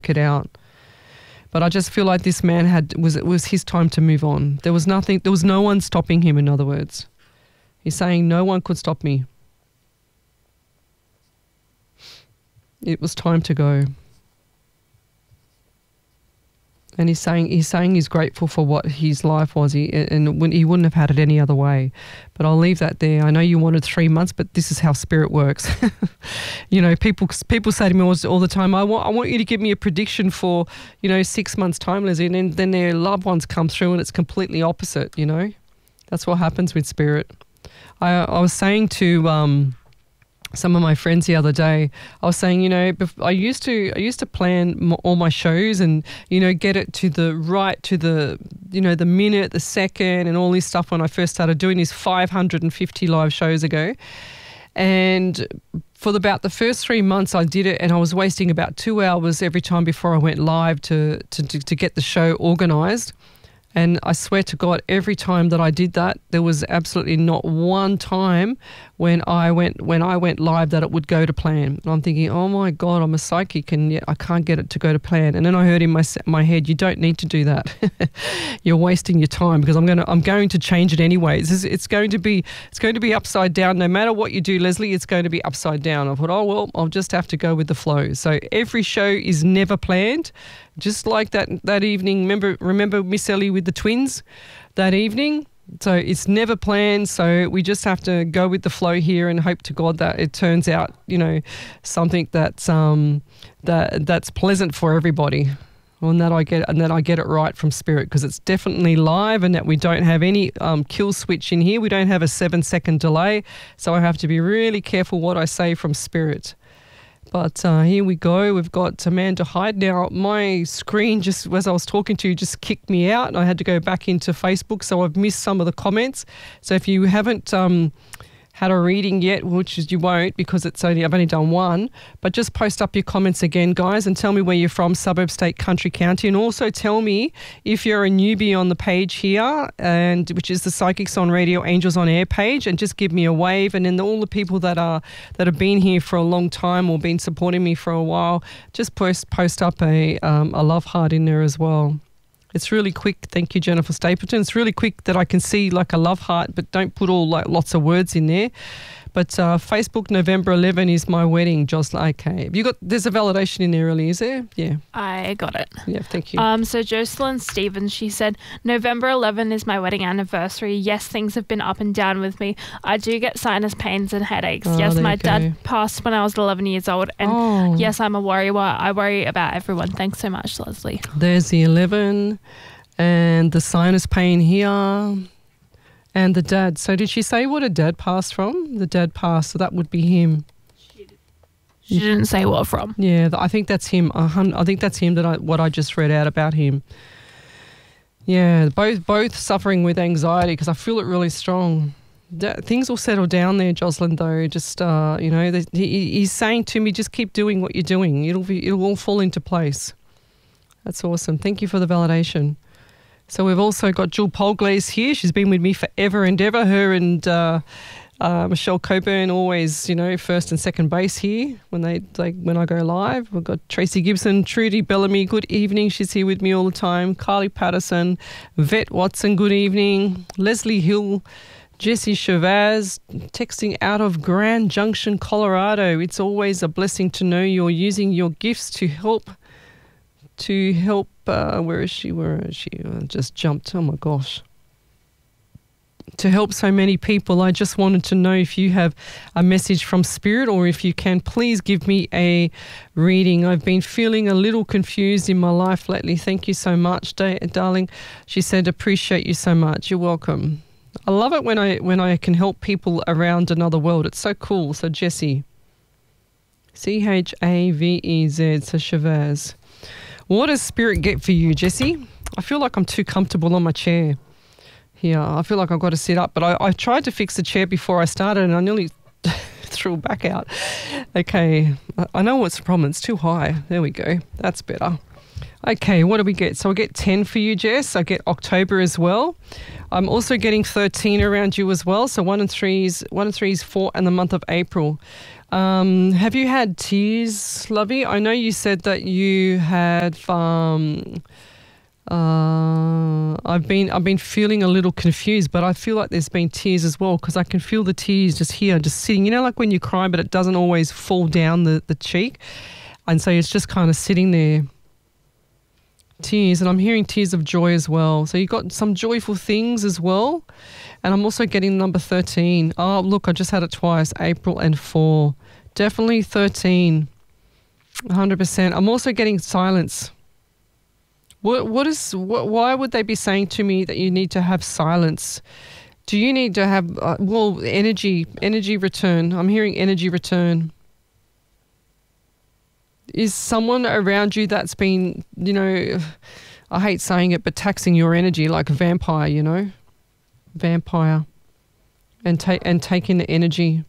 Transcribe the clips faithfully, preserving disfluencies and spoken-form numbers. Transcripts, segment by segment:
it out. But I just feel like this man had was it was his time to move on. There was nothing. There was no one stopping him. In other words, he's saying no one could stop me. It was time to go. And he's saying he's saying he's grateful for what his life was, he, and when, he wouldn't have had it any other way. But I'll leave that there. I know you wanted three months, but this is how spirit works. You know, people people say to me all, all the time, I want I want you to give me a prediction for, you know, six months' time, Leslie, and then, then their loved ones come through and it's completely opposite, you know. That's what happens with spirit. I, I was saying to... Um, some of my friends the other day, I was saying, you know, I used to I used to plan all my shows and, you know, get it to the right, to the, you know, the minute, the second and all this stuff when I first started doing these five hundred fifty live shows ago. And for about the first three months I did it, and I was wasting about two hours every time before I went live to, to, to get the show organised. And I swear to God, every time that I did that, there was absolutely not one time when I went when I went live that it would go to plan. And I'm thinking, oh my God, I'm a psychic and yet I can't get it to go to plan. And then I heard in my my head, you don't need to do that. You're wasting your time, because I'm gonna I'm going to change it anyways. It's, it's going to be it's going to be upside down. No matter what you do, Leslie, it's going to be upside down. I thought, oh well, I'll just have to go with the flow. So every show is never planned. Just like that that evening, remember remember Miss Ellie with the twins that evening? So it's never planned, so we just have to go with the flow here and hope to God that it turns out, you know, something that's um that that's pleasant for everybody. Well, and that I get and that I get it right from spirit, because it's definitely live, and that we don't have any um, kill switch in here. We don't have a seven second delay, so I have to be really careful what I say from spirit. But uh, here we go. We've got Amanda Hyde. Now, my screen, just as I was talking to you, just kicked me out. And I had to go back into Facebook, so I've missed some of the comments. So if you haven't um, had a reading yet, which is you won't, because it's only I've only done one, but just post up your comments again, guys, and tell me where you're from, suburb, state, country, county, and also tell me if you're a newbie on the page here, and which is the Psychics on Radio, Angels on Air page, and just give me a wave. And then all the people that are that have been here for a long time or been supporting me for a while, just post post up a um, a love heart in there as well. It's really quick. Thank you, Jennifer Stapleton. It's really quick that I can see like a love heart, but don't put all like lots of words in there. But uh, Facebook, November eleventh is my wedding, Jocelyn. Okay. Have you got, there's a validation in there early, is there? Yeah. I got it. Yeah, thank you. Um, so Jocelyn Stevens, she said, November eleventh is my wedding anniversary. Yes, things have been up and down with me. I do get sinus pains and headaches. Oh, yes, there my you go. dad passed when I was eleven years old. And Oh. yes, I'm a worry. I worry about everyone. Thanks so much, Leslie. There's the eleven and the sinus pain here. And the dad. So did she say what a dad passed from? The dad passed, so that would be him. She didn't say what from. Yeah, I think that's him. I think that's him. That I what I just read out about him. Yeah, both both suffering with anxiety, because I feel it really strong. D- things will settle down there, Jocelyn. Though, just uh, you know, the, he, he's saying to me, just keep doing what you're doing. It'll be, it'll all fall into place. That's awesome. Thank you for the validation. So we've also got Jill Polglaze here. She's been with me forever and ever. Her and uh, uh, Michelle Coburn always, you know, first and second base here when they, they when I go live. We've got Tracy Gibson, Trudy Bellamy. Good evening. She's here with me all the time. Carly Patterson, Vet Watson. Good evening. Leslie Hill, Jessie Chavaz, texting out of Grand Junction, Colorado. It's always a blessing to know you're using your gifts to help. To help. Uh, where is she? Where is she? Uh, just jumped. Oh my gosh. To help so many people. I just wanted to know if you have a message from Spirit, or if you can please give me a reading. I've been feeling a little confused in my life lately. Thank you so much, da- darling. She said, appreciate you so much. You're welcome. I love it when I when I can help people around another world. It's so cool. So Jessie. C H A V E Z. So Chavaz. What does Spirit get for you, Jessie? I feel like I'm too comfortable on my chair here. I feel like I've got to sit up. But I, I tried to fix the chair before I started and I nearly threw it back out. Okay, I know what's the problem. It's too high. There we go. That's better. Okay, what do we get? So I get ten for you, Jess. I get October as well. I'm also getting thirteen around you as well. So one and threes, one and threes, four, and the month of April. Um, have you had tears, Lovey? I know you said that you had. Um, uh, I've been I've been feeling a little confused, but I feel like there's been tears as well because I can feel the tears just here, just sitting. You know, like when you cry, but it doesn't always fall down the, the cheek, and so it's just kind of sitting there. Tears, and I'm hearing tears of joy as well. So you got some joyful things as well. And I'm also getting number thirteen. Oh, look, I just had it twice, April and four. Definitely thirteen, one hundred percent. I'm also getting silence. What, what is, what, why would they be saying to me that you need to have silence? Do you need to have, uh, well, energy, energy return. I'm hearing energy return. Is someone around you that's been, you know, I hate saying it, but taxing your energy like a vampire, you know, vampire, and take and taking the energy.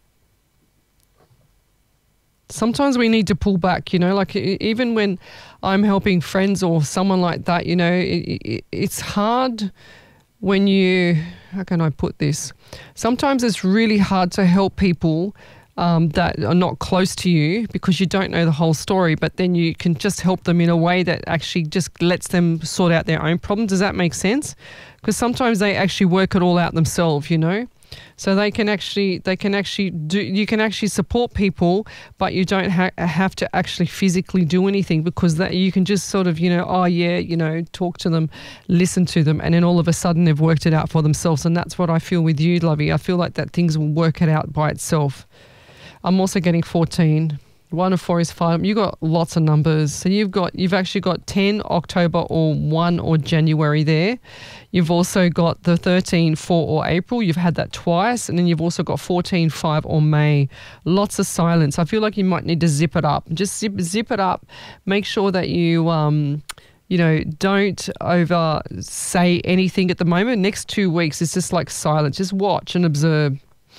Sometimes we need to pull back, you know, like even when I'm helping friends or someone like that, you know, it, it, it's hard when you, how can I put this? Sometimes it's really hard to help people Um, that are not close to you because you don't know the whole story, but then you can just help them in a way that actually just lets them sort out their own problems. Does that make sense? Because sometimes they actually work it all out themselves, you know? So they can actually, they can actually do, you can actually support people, but you don't ha- have to actually physically do anything because that you can just sort of, you know, oh yeah, you know, talk to them, listen to them, and then all of a sudden they've worked it out for themselves. And that's what I feel with you, Lovey. I feel like that things will work it out by itself. I'm also getting fourteen. One of four is five. You've got lots of numbers. So you've got, you've actually got ten, October, or one, or January there. You've also got the thirteen, four, or April. You've had that twice. And then you've also got fourteen, five, or May. Lots of silence. I feel like you might need to zip it up. Just zip, zip it up. Make sure that you... Um, you know, don't over say anything at the moment. Next two weeks, it's just like silence. Just watch and observe.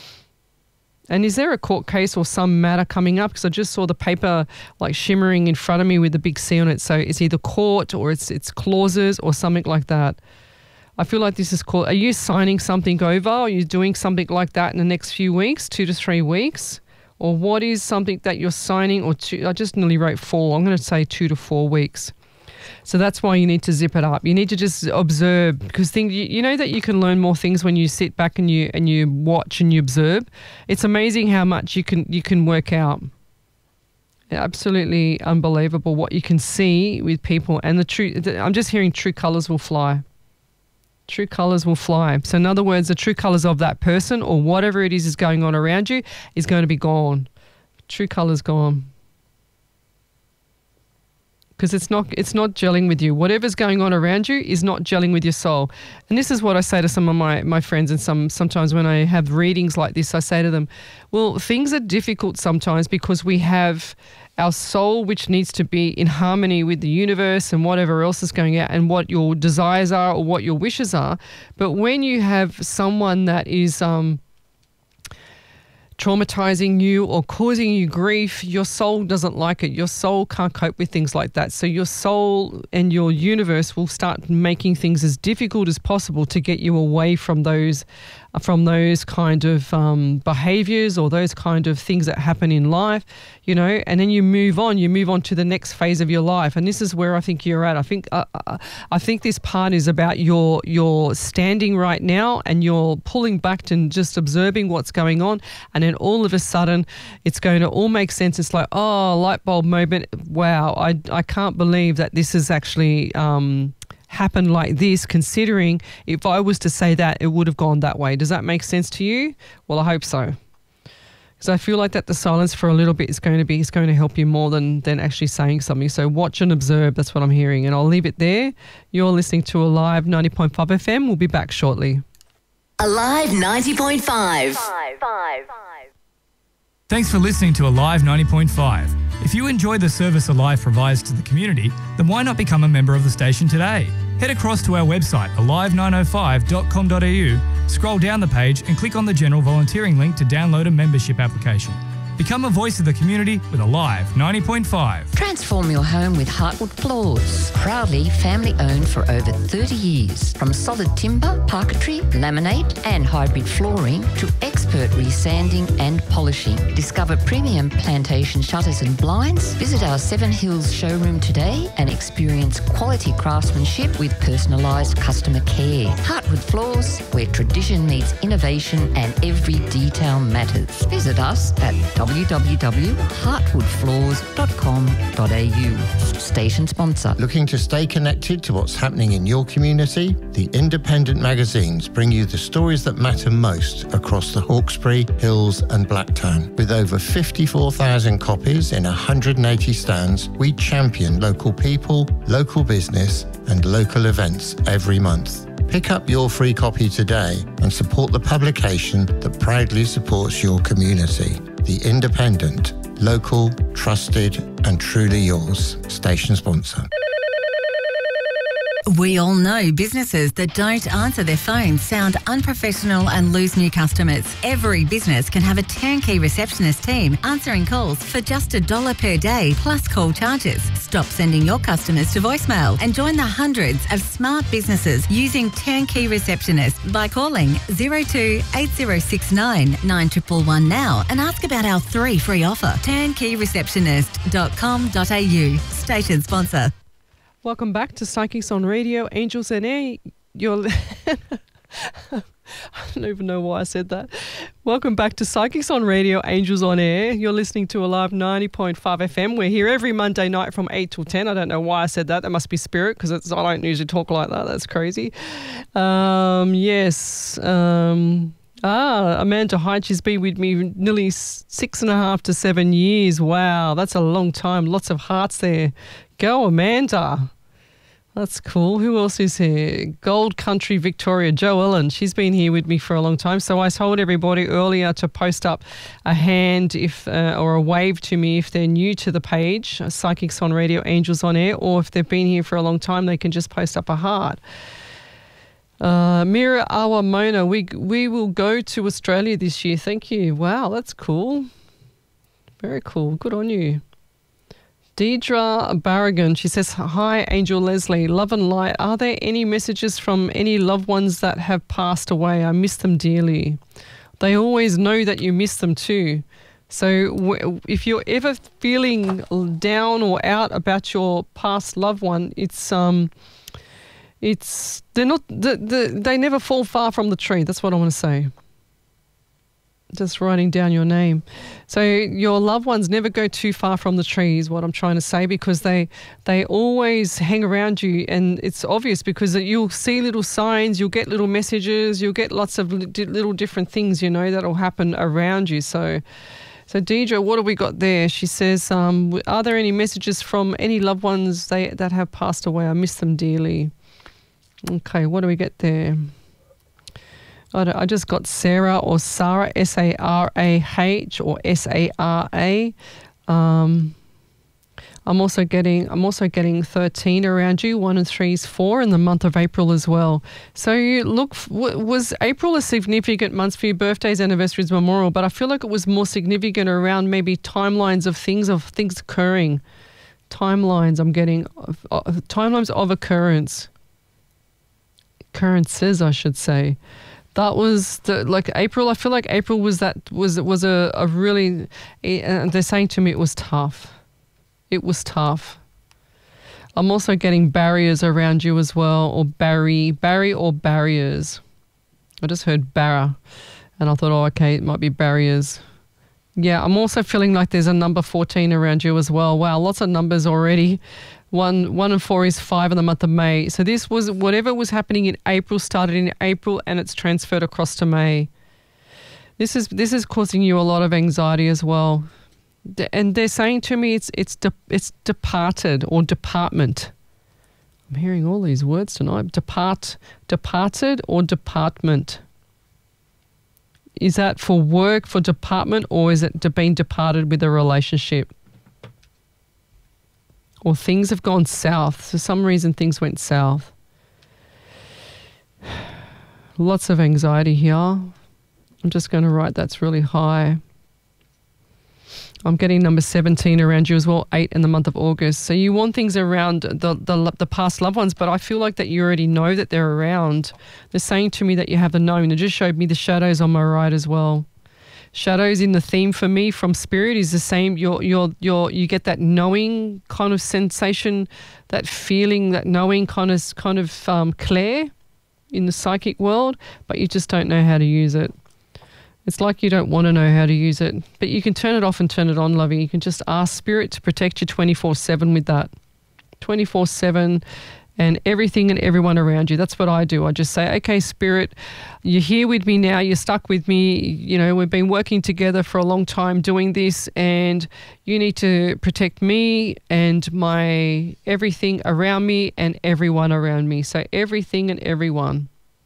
And is there a court case or some matter coming up? Because I just saw the paper like shimmering in front of me with the big C on it. So it's either court or it's it's clauses or something like that. I feel like this is called, are you signing something over? Are you doing something like that in the next few weeks, two to three weeks? Or what is something that you're signing or two? I just nearly wrote four. I'm going to say two to four weeks. So that's why you need to zip it up. You need to just observe because thing, you, you know that you can learn more things when you sit back and you and you watch and you observe. It's amazing how much you can you can work out. Absolutely unbelievable what you can see with people and the true. I'm just hearing true colors will fly. True colors will fly. So in other words, the true colors of that person or whatever it is is going on around you is going to be gone. True colors gone. Because it's not it's not gelling with you. Whatever's going on around you is not gelling with your soul. And this is what I say to some of my, my friends and some sometimes when I have readings like this, I say to them, well, things are difficult sometimes because we have our soul which needs to be in harmony with the universe and whatever else is going out and what your desires are or what your wishes are. But when you have someone that is... um. traumatizing you or causing you grief, your soul doesn't like it. Your soul can't cope with things like that. So your soul and your universe will start making things as difficult as possible to get you away from those from those kind of um, behaviors or those kind of things that happen in life, you know, and then you move on, you move on to the next phase of your life. And this is where I think you're at. I think uh, I think this part is about your your standing right now and you're pulling back and just observing what's going on. And then all of a sudden it's going to all make sense. It's like, oh, light bulb moment. Wow, I, I can't believe that this is actually... Um, happen like this, considering if I was to say that, it would have gone that way. Does that make sense to you? Well, I hope so. Because I feel like that the silence for a little bit is going to be is going to help you more than, than actually saying something. So watch and observe. That's what I'm hearing. And I'll leave it there. You're listening to Alive ninety point five F M. We'll be back shortly. Alive ninety point five. Thanks for listening to Alive ninety point five. If you enjoy the service Alive provides to the community, then why not become a member of the station today? Head across to our website, alive nine oh five dot com dot a u, scroll down the page and click on the general volunteering link to download a membership application. Become a voice of the community with Alive ninety point five. Transform your home with Heartwood Floors. Proudly family owned for over thirty years. From solid timber, parquetry, laminate and hybrid flooring to expert resanding and polishing. Discover premium plantation shutters and blinds. Visit our Seven Hills showroom today and experience quality craftsmanship with personalised customer care. Heartwood Floors, where tradition meets innovation and every detail matters. Visit us at w w w dot heartwood floors dot com dot a u. Station sponsor. Looking to stay connected to what's happening in your community? The independent magazines bring you the stories that matter most across the Hawkesbury, Hills and Blacktown. With over fifty-four thousand copies in one hundred eighty stands, we champion local people, local business and local events every month. Pick up your free copy today and support the publication that proudly supports your community. The Independent, local, trusted and truly yours. Station sponsor. We all know businesses that don't answer their phones sound unprofessional and lose new customers. Every business can have a turnkey receptionist team answering calls for just a dollar per day plus call charges. Stop sending your customers to voicemail and join the hundreds of smart businesses using turnkey receptionists by calling zero two eight zero six nine nine one one one now and ask about our three free offer. turnkey receptionist dot com dot a u. Station sponsor. Welcome back to Psychics on Radio, Angels on Air. You're I don't even know why I said that. Welcome back to Psychics on Radio, Angels on Air. You're listening to Alive ninety point five F M. We're here every Monday night from eight till ten. I don't know why I said that. That must be spirit because I don't usually talk like that. That's crazy. Um, yes. Um, ah, Amanda Hyde, she's been with me nearly six and a half to seven years. Wow, that's a long time. Lots of hearts there. Go, Amanda. That's cool. Who else is here? Gold Country Victoria, Jo Ellen. She's been here with me for a long time. So I told everybody earlier to post up a hand if uh, or a wave to me if they're new to the page, Psychics on Radio, Angels on Air, or if they've been here for a long time, they can just post up a heart. Uh, Mira Awamona, we, we will go to Australia this year. Thank you. Wow, that's cool. Very cool. Good on you. Deidre Barragan, she says, hi, Angel Leslie, love and light. Are there any messages from any loved ones that have passed away? I miss them dearly. They always know that you miss them too. So w- if you're ever feeling down or out about your past loved one, it's um, it's they're not the, the, they never fall far from the tree. That's what I want to say. Just writing down your name. So your loved ones never go too far from the tree is what I'm trying to say, because they they always hang around you, and it's obvious because you'll see little signs, you'll get little messages, you'll get lots of little different things, you know, that'll happen around you. So so Deidre, what have we got there? She says, um, are there any messages from any loved ones they that have passed away? I miss them dearly. Okay, what do we get there? I, I just got Sarah or Sarah, S A R A H or S A R A. Um, I'm also getting I'm also getting thirteen around you. One and three is four in the month of April as well. So you look, was April a significant month for you? Birthdays, anniversaries, memorial, but I feel like it was more significant around maybe timelines of things of things occurring. Timelines. I'm getting uh, timelines of occurrence. Occurrences, I should say. That was the, like April. I feel like April was that was was a, a really. And they're saying to me it was tough. It was tough. I'm also getting barriers around you as well, or Barry, Barry or barriers. I just heard Barra, and I thought, oh, okay, it might be barriers. Yeah, I'm also feeling like there's a number fourteen around you as well. Wow, lots of numbers already. One, one and four is five in the month of May. So this was whatever was happening in April started in April and it's transferred across to May. This is this is causing you a lot of anxiety as well. And they're saying to me it's it's de, it's departed or department. I'm hearing all these words tonight. Depart, departed or department. Is that for work, for department, or is it being departed with a relationship? Or things have gone south. For some reason, things went south. Lots of anxiety here. I'm just going to write that's really high. I'm getting number seventeen around you as well, eight in the month of August. So you want things around the, the the past loved ones, but I feel like that you already know that they're around. They're saying to me that you have the knowing. They just showed me the shadows on my right as well. Shadows in the theme for me from spirit is the same. You're, you're, you're, you get that knowing kind of sensation, that feeling, that knowing kind of, kind of um, clair in the psychic world, but you just don't know how to use it. It's like you don't want to know how to use it, but you can turn it off and turn it on, lovey. You can just ask spirit to protect you twenty-four seven with that. twenty-four seven and everything and everyone around you. That's what I do. I just say, okay, spirit, you're here with me now. You're stuck with me. You know, we've been working together for a long time doing this, and you need to protect me and my everything around me and everyone around me. So everything and everyone.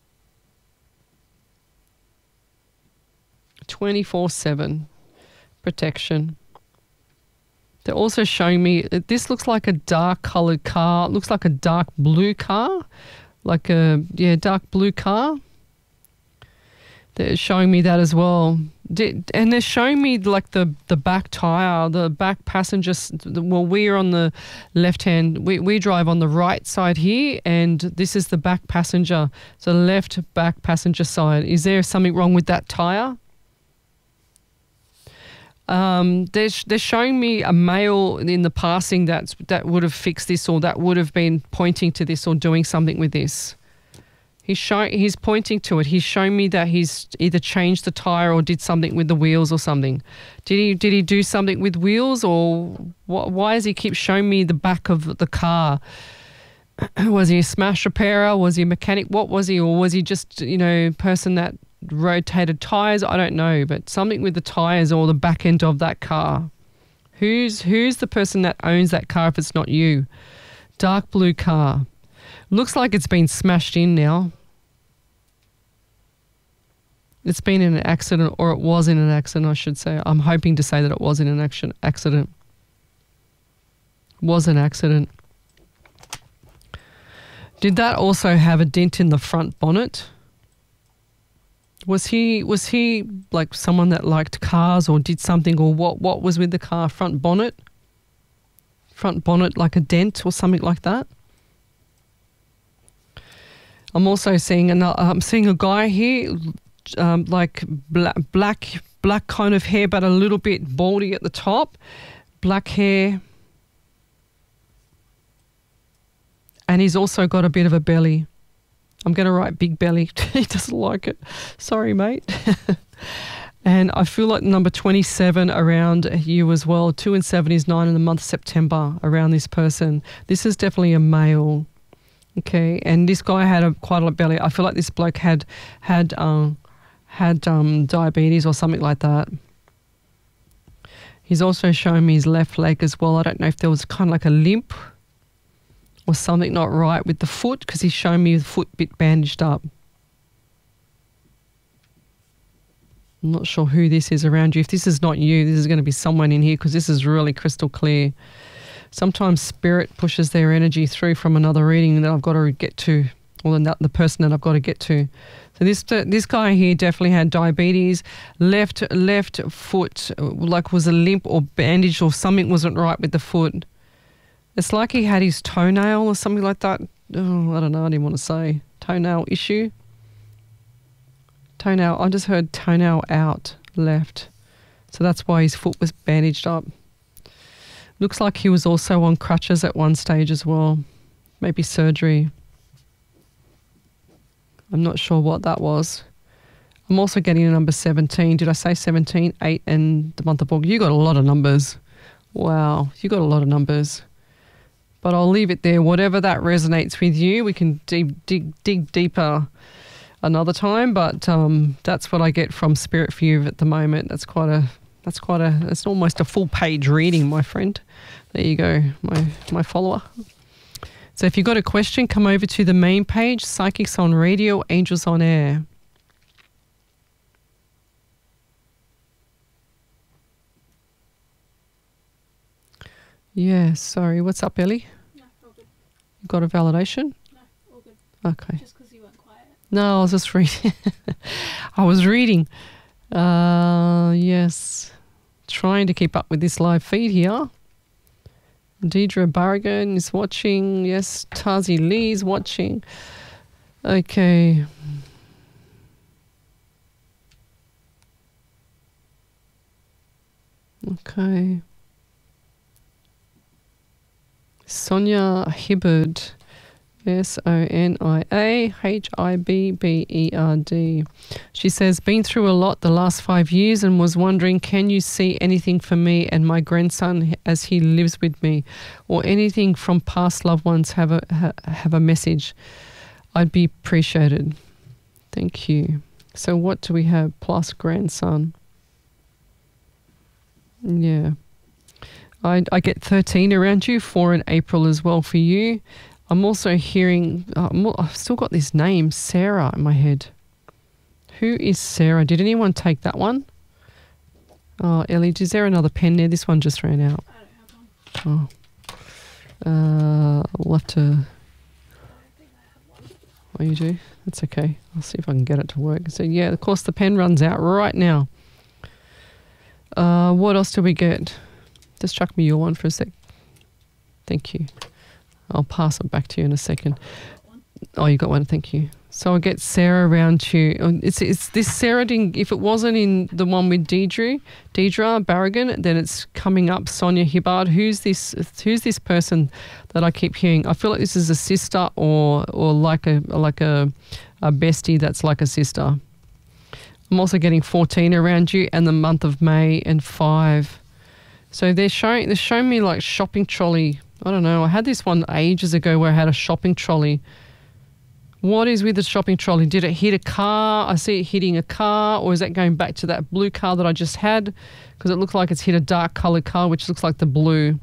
twenty-four seven protection. They're also showing me, this looks like a dark coloured car. It looks like a dark blue car. Like a, yeah, dark blue car. They're showing me that as well. Did, and they're showing me like the, the back tyre, the back passenger. Well, we're on the left hand. We, we drive on the right side here, and this is the back passenger. So left back passenger side. Is there something wrong with that tyre? Um, they're, they're showing me a male in the passing that's, that would have fixed this, or that would have been pointing to this or doing something with this. He's showing, he's pointing to it. He's showing me that he's either changed the tyre or did something with the wheels or something. Did he, did he do something with wheels, or wh why does he keep showing me the back of the car? Was he a smash repairer? Was he a mechanic? What was he? Or was he just, you know, person that rotated tyres? I don't know, but something with the tyres or the back end of that car. Who's who's the person that owns that car if it's not you? Dark blue car. Looks like it's been smashed in now. It's been in an accident, or it was in an accident, I should say. I'm hoping to say that it was in an action accident. Was an accident. Did that also have a dent in the front bonnet? Was he was he like someone that liked cars or did something, or what what was with the car? Front bonnet? Front bonnet, like a dent or something like that? I'm also seeing another, I'm seeing a guy here, um, like black, black black kind of hair, but a little bit baldy at the top. Black hair. And he's also got a bit of a belly. I'm going to write big belly. He doesn't like it. Sorry, mate. And I feel like number twenty-seven around you as well. Two and seven is nine in the month of September around this person. This is definitely a male. Okay. And this guy had a quite a lot of belly. I feel like this bloke had had um, had um, diabetes or something like that. He's also showing me his left leg as well. I don't know if there was kind of like a limp or something not right with the foot, because he's showing me the foot bit bandaged up. I'm not sure who this is around you. If this is not you, this is going to be someone in here, because this is really crystal clear. Sometimes spirit pushes their energy through from another reading that I've got to get to, or the, the person that I've got to get to. So this this guy here definitely had diabetes. Left left foot like was a limp or bandaged, or something wasn't right with the foot. It's like he had his toenail or something like that. Oh, I don't know. I didn't want to say toenail issue. Toenail. I just heard toenail out left. So that's why his foot was bandaged up. Looks like he was also on crutches at one stage as well. Maybe surgery. I'm not sure what that was. I'm also getting a number seventeen. Did I say seventeen? eight and the month of August. You got a lot of numbers. Wow. You got a lot of numbers. But I'll leave it there. Whatever that resonates with you, we can dig, dig, dig deeper another time. But um, that's what I get from Spirit for you at the moment. That's quite a, that's quite a, it's almost a full page reading, my friend. There you go, my my follower. So if you've got a question, come over to the main page, Psychics on Radio, Angels on Air. Yeah, sorry. What's up, Ellie? No, all good. You got a validation? No, all good. Okay. Just because you weren't quiet. No, I was just reading. I was reading. Uh, yes. Trying to keep up with this live feed here. Deidre Barragan is watching. Yes, Tazi Lee is watching. Okay. Okay. Sonia Hibbard. S O N I A H I B B E R D. She says, been through a lot the last five years and was wondering, can you see anything for me and my grandson as he lives with me, or anything from past loved ones have a ha, have a message? I'd be appreciated. Thank you. So what do we have? Plus grandson. Yeah. I, I get thirteen around you, four in April as well for you. I'm also hearing, uh, I've still got this name, Sarah, in my head. Who is Sarah? Did anyone take that one? Oh, Ellie, is there another pen there? This one just ran out. I don't have one. Oh. Uh, we'll have to... I don't think I have one. Oh, you do? That's okay. I'll see if I can get it to work. So, yeah, of course, the pen runs out right now. Uh, what else do we get? Just chuck me your one for a sec. Thank you. I'll pass it back to you in a second. Oh, you got one. Thank you. So I get Sarah around you. It's it's this Sarah didn't, if it wasn't in the one with Deidre, Deidre Barragan, then it's coming up Sonia Hibbard. Who's this? Who's this person that I keep hearing? I feel like this is a sister or or like a like a a bestie that's like a sister. I'm also getting fourteen around you, and the month of May, and five. So they're showing they're showing me like shopping trolley. I don't know. I had this one ages ago where I had a shopping trolley. What is with the shopping trolley? Did it hit a car? I see it hitting a car, or is that going back to that blue car that I just had? Because it looks like it's hit a dark coloured car, which looks like the blue.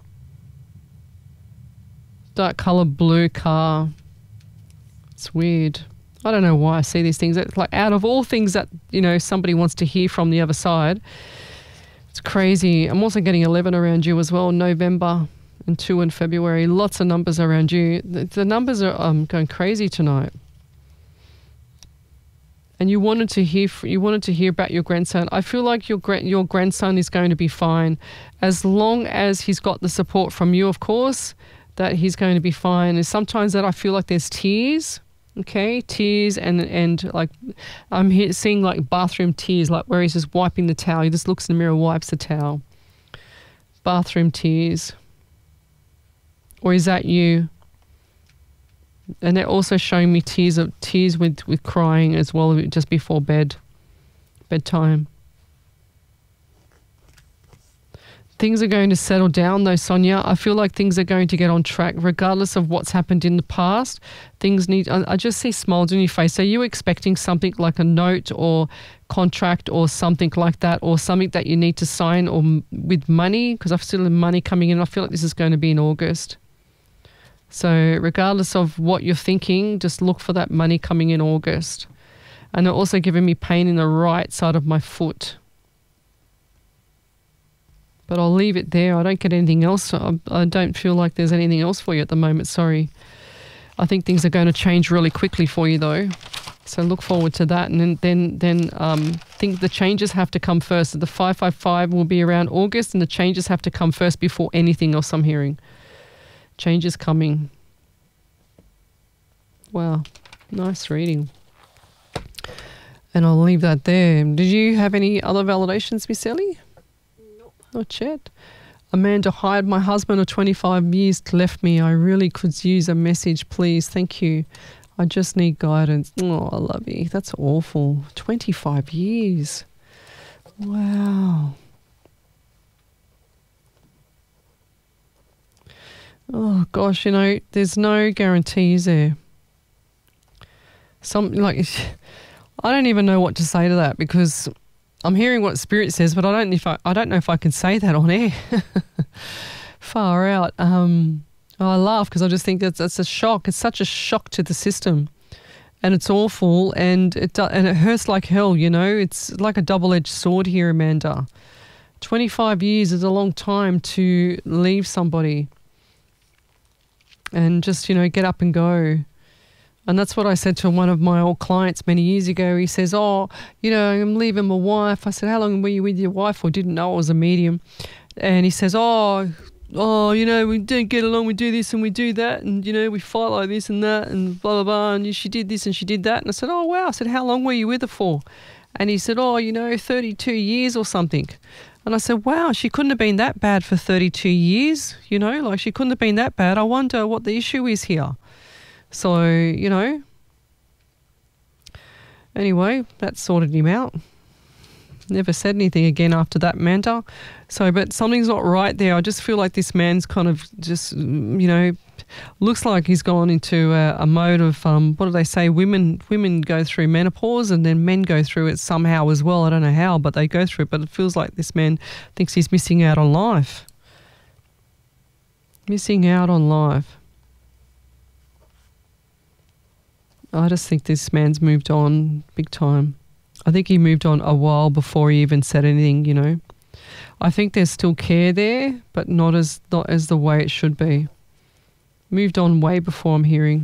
Dark coloured blue car. It's weird. I don't know why I see these things. It's like out of all things that, you know, somebody wants to hear from the other side. It's crazy. I'm also getting eleven around you as well, November. And two in February. Lots of numbers around you. The, the numbers are um, going crazy tonight. And you wanted to hear you wanted to hear about your grandson. I feel like your gra- your grandson is going to be fine, as long as he's got the support from you, of course. That he's going to be fine. And sometimes that I feel like there's tears. Okay, tears and and like I'm here seeing like bathroom tears, like where he's just wiping the towel. He just looks in the mirror, wipes the towel. Bathroom tears. Or is that you? And they're also showing me tears of tears with, with crying as well, just before bed, bedtime. Things are going to settle down though, Sonia. I feel like things are going to get on track, regardless of what's happened in the past. Things need, I, I just see smiles on your face. Are you expecting something like a note or contract or something like that, or something that you need to sign, or m- with money? Because I've still money coming in. I feel like this is going to be in August. So regardless of what you're thinking, just look for that money coming in August. And they're also giving me pain in the right side of my foot. But I'll leave it there. I don't get anything else. I, I don't feel like there's anything else for you at the moment. Sorry. I think things are going to change really quickly for you though. So look forward to that. And then then, then um, think the changes have to come first. The five five five will be around August, and the changes have to come first before anything else I'm hearing. Changes coming. Wow. Nice reading. And I'll leave that there. Did you have any other validations, Miss Ellie? Nope. Not yet. Amanda Hyde, my husband of twenty-five years left me. I really could use a message, please. Thank you. I just need guidance. Oh, I love you. That's awful. twenty-five years. Wow. Oh, gosh, you know, there's no guarantees there. Something like, I don't even know what to say to that, because I'm hearing what Spirit says, but I don't know if I, I don't know if I can say that on air. Far out. Um, oh, I laugh because I just think that's that's a shock. It's such a shock to the system, and it's awful, and it do, and it hurts like hell. You know, it's like a double-edged sword here, Amanda. twenty-five years is a long time to leave somebody and just, you know, get up and go. And that's what I said to one of my old clients many years ago. He says, oh, you know, I'm leaving my wife. I said, how long were you with your wife? Or didn't know I was a medium. And he says, oh, oh, you know, we don't get along. We do this and we do that. And, you know, we fight like this and that and blah, blah, blah. And she did this and she did that. And I said, oh, wow. I said, how long were you with her for? And he said, oh, you know, thirty-two years or something. And I said, wow, she couldn't have been that bad for thirty-two years. You know, like she couldn't have been that bad. I wonder what the issue is here. So, you know, anyway, that sorted him out. Never said anything again after that, Manta. So, but something's not right there. I just feel like this man's kind of just, you know, looks like he's gone into a, a mode of, um, what do they say, women women go through menopause and then men go through it somehow as well. I don't know how, but they go through it. But it feels like this man thinks he's missing out on life. Missing out on life. I just think this man's moved on big time. I think he moved on a while before he even said anything, you know. I think there's still care there, but not as not as the way it should be. Moved on way before I'm hearing.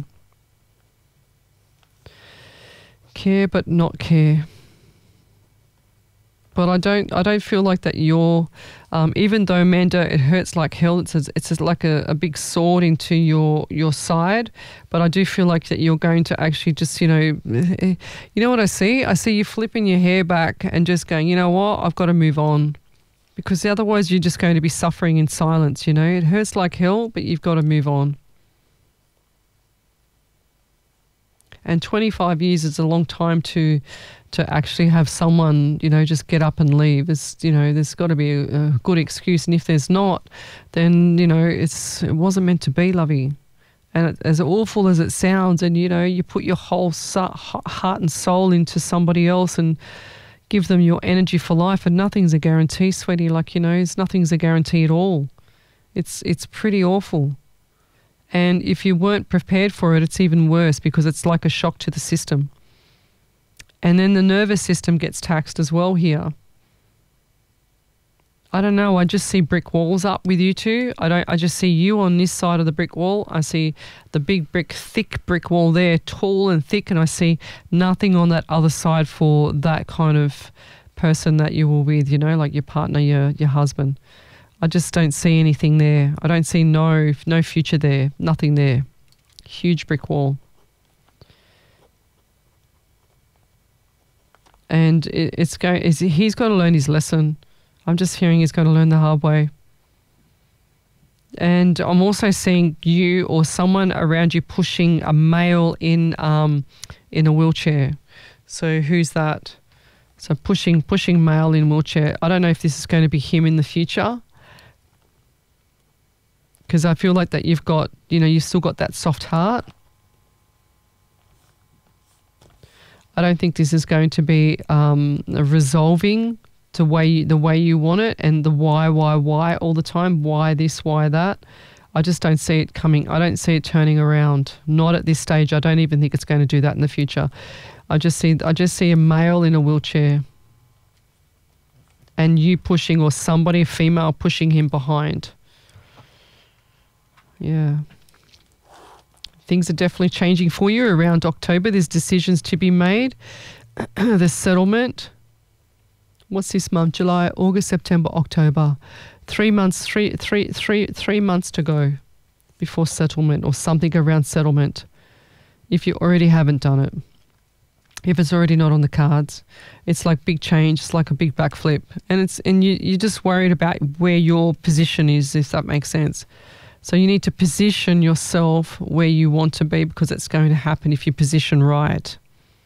Care but not care. But I don't I don't feel like that you're, um, even though, Amanda, it hurts like hell, it's a, it's a, like a, a big sword into your, your side, but I do feel like that you're going to actually just, you know, you know what I see? I see you flipping your hair back and just going, you know what, I've got to move on. Because otherwise you're just going to be suffering in silence, you know. It hurts like hell, but you've got to move on. And twenty-five years is a long time to to actually have someone, you know, just get up and leave. It's, you know, there's got to be a, a good excuse. And if there's not, then, you know, it's it wasn't meant to be, lovey. And it, as awful as it sounds, and, you know, you put your whole so, heart and soul into somebody else and give them your energy for life, and nothing's a guarantee, sweetie. Like, you know, it's, nothing's a guarantee at all. It's It's pretty awful. And if you weren't prepared for it, it's even worse because it's like a shock to the system. And then the nervous system gets taxed as well here. I don't know, I just see brick walls up with you two. I don't. I just see you on this side of the brick wall. I see the big brick, thick brick wall there, tall and thick, and I see nothing on that other side for that kind of person that you were with, you know, like your partner, your your husband. I just don't see anything there. I don't see no no future there. Nothing there. Huge brick wall. And it, it's going. It's, he's got to learn his lesson. I'm just hearing he's going to learn the hard way. And I'm also seeing you or someone around you pushing a male in um in a wheelchair. So who's that? So pushing pushing male in wheelchair. I don't know if this is going to be him in the future. Because I feel like that you've got, you know, you've still got that soft heart. I don't think this is going to be um, resolving the way you, the way you want it, and the why, why, why all the time. Why this, why that. I just don't see it coming. I don't see it turning around. Not at this stage. I don't even think it's going to do that in the future. I just see, I just see a male in a wheelchair, and you pushing, or somebody, a female, pushing him behind. Yeah. Things are definitely changing for you around October. There's decisions to be made. The settlement. What's this month? July, August, September, October. Three months, three, three, three, three months to go before settlement, or something around settlement. If you already haven't done it. If it's already not on the cards. It's like big change. It's like a big backflip. And it's and you, you're just worried about where your position is, if that makes sense. So you need to position yourself where you want to be, because it's going to happen if you position right.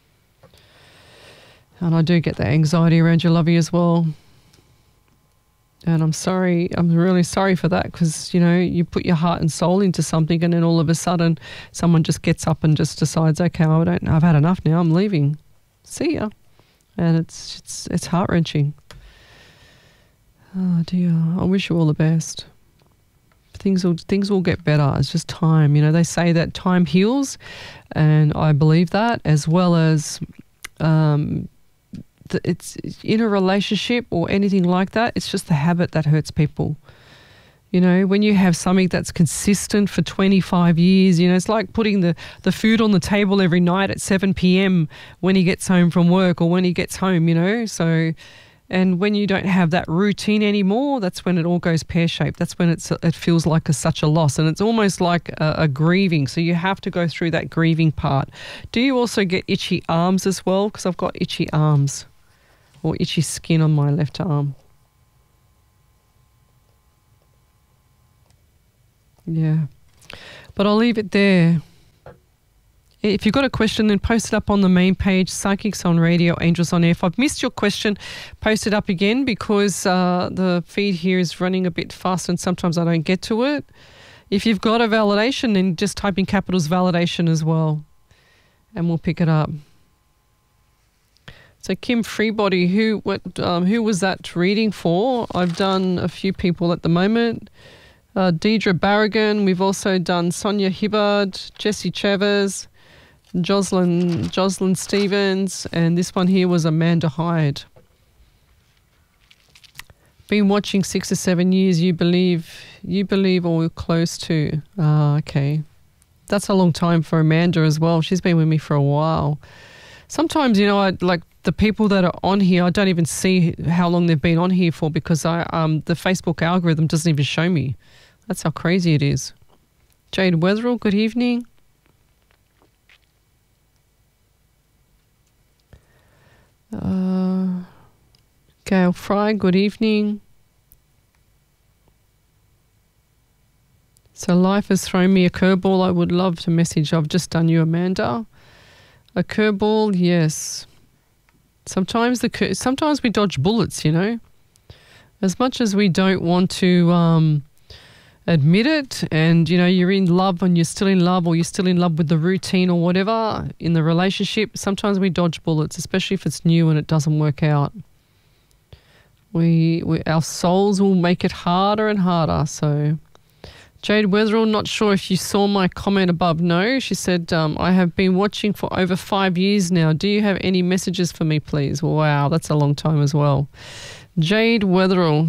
And I do get that anxiety around your lovey as well. And I'm sorry, I'm really sorry for that, because, you know, you put your heart and soul into something, and then all of a sudden someone just gets up and just decides, okay, I don't, I've had enough now, I'm leaving. See ya. And it's, it's, it's heart-wrenching. Oh dear, I wish you all the best. Things will things will get better. It's just time. You know, they say that time heals, and I believe that, as well as um, the, it's in a relationship or anything like that. It's just the habit that hurts people. You know, when you have something that's consistent for twenty-five years, you know, it's like putting the, the food on the table every night at seven p.m. when he gets home from work or when he gets home, you know. So, and when you don't have that routine anymore, that's when it all goes pear-shaped. That's when it's it feels like a, such a loss. And it's almost like a, a grieving. So you have to go through that grieving part. Do you also get itchy arms as well? Because I've got itchy arms or itchy skin on my left arm. Yeah, but I'll leave it there. If you've got a question, then post it up on the main page, Psychics on Radio, Angels on Air. If I've missed your question, post it up again because uh, the feed here is running a bit fast and sometimes I don't get to it. If you've got a validation, then just type in capitals validation as well and we'll pick it up. So Kim Freebody, who, what, um, who was that reading for? I've done a few people at the moment. Uh, Deidre Barragan, we've also done Sonia Hibbard, Jessie Chavez, Jocelyn, Jocelyn Stevens, and this one here was Amanda Hyde. Been watching six or seven years, you believe, you believe or close to. Ah, okay. That's a long time for Amanda as well. She's been with me for a while. Sometimes, you know, I like the people that are on here, I don't even see how long they've been on here for because I um the Facebook algorithm doesn't even show me. That's how crazy it is. Jade Wetherill, good evening. Uh, Gail Fry, good evening. So life has thrown me a curveball. I would love to message. I've just done you, Amanda. A curveball, yes. Sometimes the cur- sometimes we dodge bullets, you know. As much as we don't want to um, admit it, and you know you're in love and you're still in love, or you're still in love with the routine or whatever in the relationship. Sometimes we dodge bullets, especially if it's new and it doesn't work out. We, we our souls will make it harder and harder. So. Jade Wetherill, not sure if you saw my comment above. No, she said, um, I have been watching for over five years now. Do you have any messages for me, please? Wow, that's a long time as well. Jade Wetherill.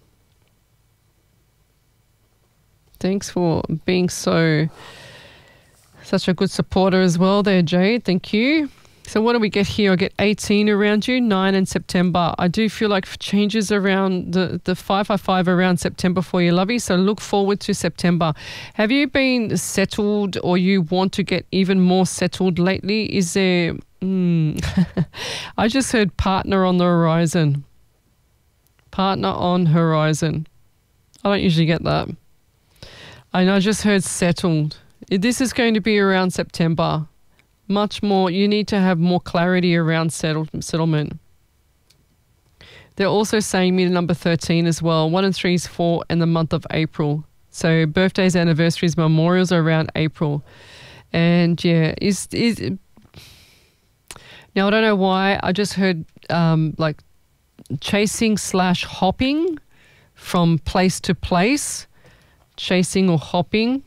Thanks for being so, such a good supporter as well there, Jade. Thank you. So what do we get here? I get eighteen around you, nine in September. I do feel like changes around the, the five five five around September for you, lovey. So look forward to September. Have you been settled or you want to get even more settled lately? Is there... Mm, I just heard partner on the horizon. Partner on horizon. I don't usually get that. And I just heard settled. This is going to be around September. Much more, you need to have more clarity around settle, settlement. They're also saying me the number thirteen as well. One and three is four in the month of April. So birthdays, anniversaries, memorials are around April. And yeah, is is now I don't know why. I just heard um, like chasing slash hopping from place to place. Chasing or hopping.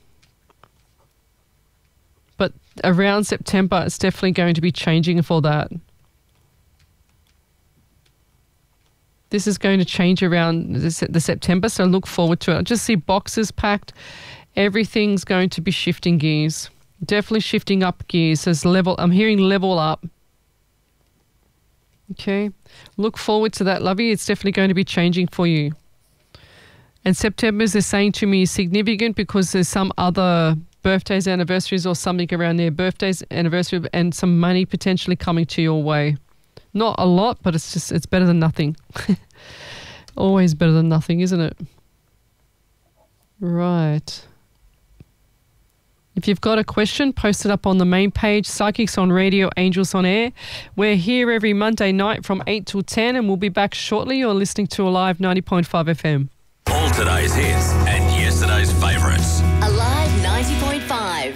But around September, it's definitely going to be changing for that. This is going to change around the, the September, so look forward to it. I just see boxes packed. Everything's going to be shifting gears. Definitely shifting up gears. Says level. I'm hearing level up. Okay. Look forward to that, lovey. It's definitely going to be changing for you. And September, they're saying to me, is significant because there's some other birthdays, anniversaries or something around there. Birthdays, anniversary, and some money potentially coming to your way. Not a lot, but it's just, it's better than nothing. Always better than nothing, isn't it? Right. If you've got a question, post it up on the main page, Psychics on Radio, Angels on Air. We're here every Monday night from eight till ten, and we'll be back shortly. You're listening to Alive ninety point five F M. All today's hits and yesterday's favourites. Alive ninety point five.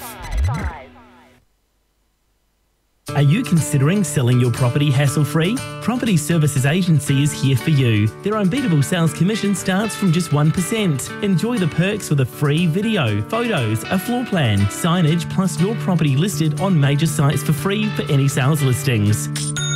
Are you considering selling your property hassle-free? Property Services Agency is here for you. Their unbeatable sales commission starts from just one percent. Enjoy the perks with a free video, photos, a floor plan, signage, plus your property listed on major sites for free for any sales listings.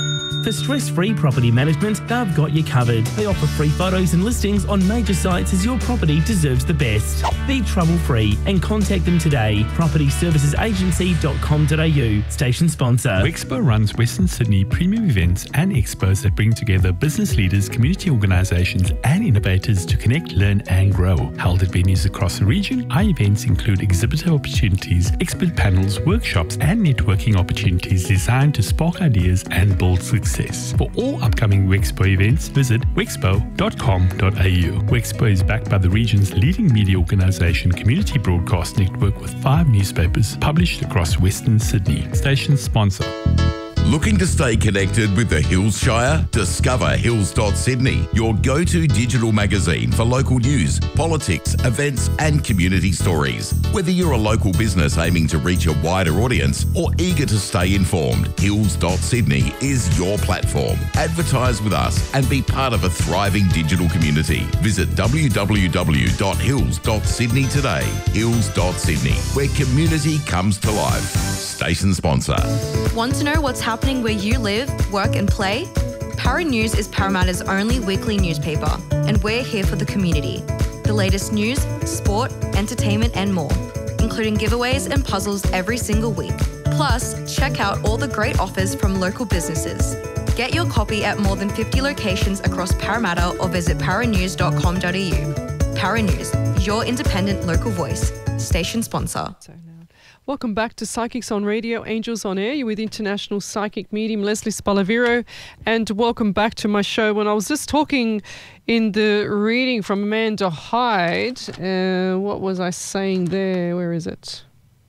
For stress-free property management, they've got you covered. They offer free photos and listings on major sites as your property deserves the best. Be trouble-free and contact them today. property services agency dot com dot a u. Station sponsor. Wexpo runs Western Sydney premium events and expos that bring together business leaders, community organisations and innovators to connect, learn and grow. Held at venues across the region, our events include exhibitor opportunities, expert panels, workshops and networking opportunities designed to spark ideas and build success. For all upcoming Wexpo events, visit wexpo dot com dot a u. Wexpo is backed by the region's leading media organisation, Community Broadcast Network, with five newspapers published across Western Sydney. Station sponsor. Looking to stay connected with the Hills Shire? Discover hills dot sydney, your go-to digital magazine for local news, politics, events and community stories. Whether you're a local business aiming to reach a wider audience or eager to stay informed, hills dot sydney is your platform. Advertise with us and be part of a thriving digital community. Visit w w w dot hills dot sydney today. hills dot sydney, where community comes to life. Station sponsor. Want to know what's happening where you live, work and play? Para News is Parramatta's only weekly newspaper, and we're here for the community. The latest news, sport, entertainment and more, including giveaways and puzzles every single week. Plus, check out all the great offers from local businesses. Get your copy at more than fifty locations across Parramatta or visit para news dot com dot a u. Para News, your independent local voice. Station sponsor. Welcome back to Psychics on Radio, Angels on Air. You're with international psychic medium Leslie Spalaviro, and welcome back to my show. When I was just talking in the reading from Amanda Hyde, uh, what was I saying there? Where is it?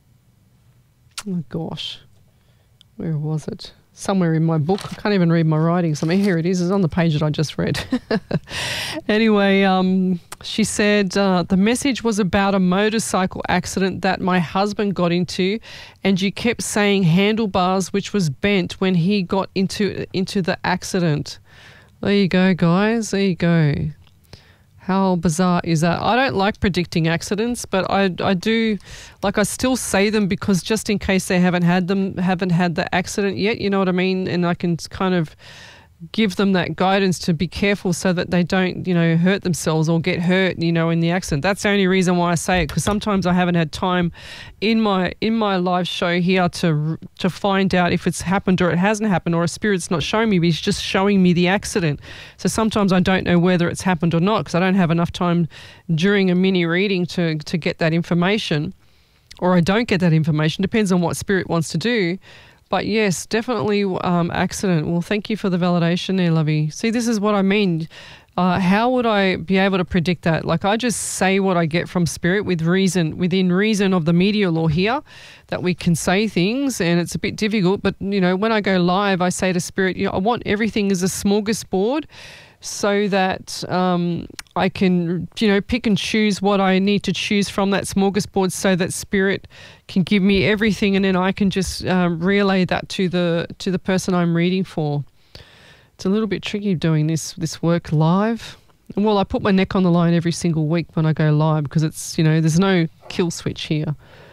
Oh gosh, where was it? Somewhere in my book. I can't even read my writings. I mean, here it is. It's on the page that I just read. Anyway, um, she said uh, the message was about a motorcycle accident that my husband got into, and you kept saying handlebars, which was bent when he got into into the accident. There you go, guys. There you go. How bizarre is that? I don't like predicting accidents, but I, I do, like I still say them because just in case they haven't had them, haven't had the accident yet, you know what I mean? And I can kind of give them that guidance to be careful so that they don't, you know, hurt themselves or get hurt, you know, in the accident. That's the only reason why I say it, because sometimes I haven't had time in my in my live show here to to find out if it's happened or it hasn't happened, or a spirit's not showing me, but he's just showing me the accident. So sometimes I don't know whether it's happened or not because I don't have enough time during a mini reading to to get that information, or I don't get that information. Depends on what spirit wants to do. But yes, definitely um, accident. Well, thank you for the validation there, Lovey. See, this is what I mean. Uh, how would I be able to predict that? Like, I just say what I get from spirit with reason, within reason of the media law here, that we can say things, and it's a bit difficult. But, you know, when I go live, I say to spirit, you know, I want everything as a smorgasbord, so that um, I can, you know, pick and choose what I need to choose from that smorgasbord, so that spirit can give me everything, and then I can just um, relay that to the to the person I'm reading for. It's a little bit tricky doing this this work live. And well, I put my neck on the line every single week when I go live because it's, you know, there's no kill switch here.